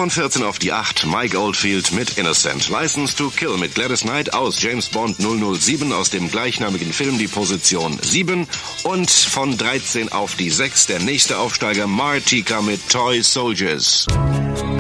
Von 14 auf die 8, Mike Oldfield mit Innocent. License to Kill mit Gladys Knight aus James Bond 007 aus dem gleichnamigen Film, die Position 7. Und von 13 auf die 6, der nächste Aufsteiger Martika mit Toy Soldiers.